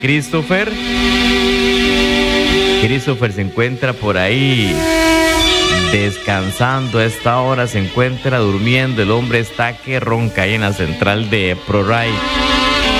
Christopher. Christopher se encuentra por ahí descansando. A esta hora se encuentra durmiendo. El hombre está que ronca ahí en la central de ProRide.